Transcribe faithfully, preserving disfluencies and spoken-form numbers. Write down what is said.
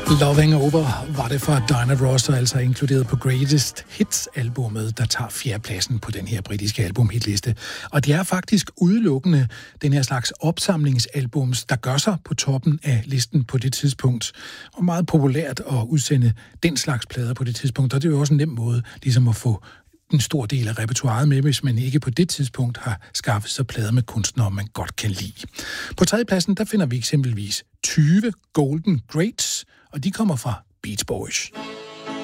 Loving Over var det fra Diana Ross, og altså inkluderet på Greatest Hits-albummet, der tager fjerdepladsen på den her britiske albumhitliste. Og det er faktisk udelukkende den her slags opsamlingsalbums, der gør sig på toppen af listen på det tidspunkt. Og meget populært at udsende den slags plader på det tidspunkt, og det er jo også en nem måde ligesom at få en stor del af repertoiret med, hvis man ikke på det tidspunkt har skaffet sig plader med kunstnere, man godt kan lide. På tredjepladsen, der finder vi eksempelvis tyve Golden Greats, og de kommer fra Beach Boys.